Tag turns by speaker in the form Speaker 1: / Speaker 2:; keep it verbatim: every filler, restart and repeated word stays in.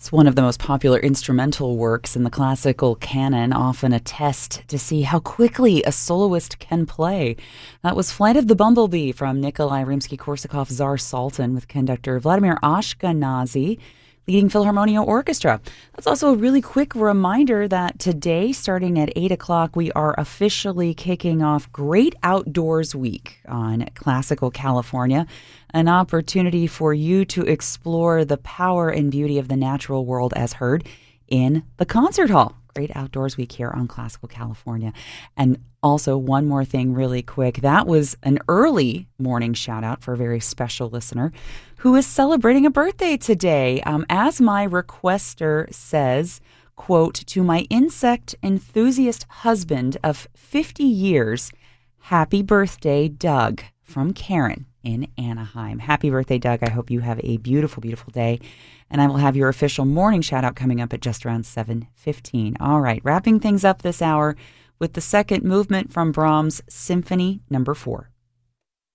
Speaker 1: It's one of the most popular instrumental works in the classical canon, often a test to see how quickly a soloist can play. That was Flight of the Bumblebee from Nikolai Rimsky-Korsakov's Tsar Sultan with conductor Vladimir Ashkenazy, leading Philharmonia Orchestra. That's also a really quick reminder that today, starting at eight o'clock, we are officially kicking off Great Outdoors Week on Classical California, an opportunity for you to explore the power and beauty of the natural world as heard in the concert hall. Great Outdoors Week here on Classical California. And also, one more thing really quick. That was an early morning shout out for a very special listener who is celebrating a birthday today. Um, as my requester says, quote, to my insect enthusiast husband of fifty years, happy birthday, Doug, from Karen in Anaheim. Happy birthday, Doug. I hope you have a beautiful, beautiful day. And I will have your official morning shout out coming up at just around seven fifteen. All right, wrapping things up this hour with the second movement from Brahms' Symphony Number Four.